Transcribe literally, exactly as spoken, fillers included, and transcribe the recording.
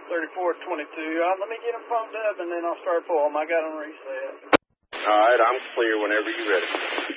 thirty-four twenty-two. Uh, let me get them pumped up, and then I'll start pulling them. I got them reset. All right, I'm clear whenever you're ready.